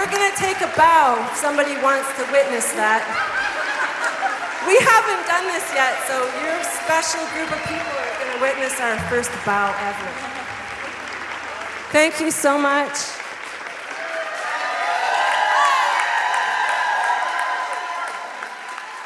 we're going to take a bow if somebody wants to witness that. We haven't done this yet, so your special group of people are going to witness our first bow ever. Thank you so much.